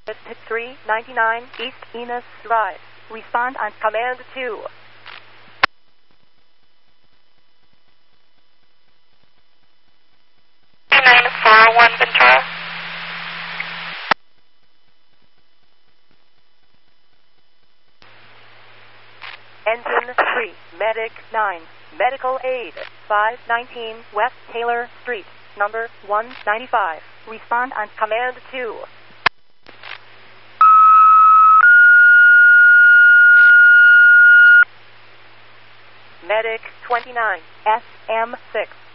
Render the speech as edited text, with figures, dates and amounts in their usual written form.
399 East Enos Drive. Respond on Command 2. Ventura. Engine 3, Medic 9, Medical Aid, 519 West Taylor Street, number 195. Respond on Command 2. Medic 29, SM6.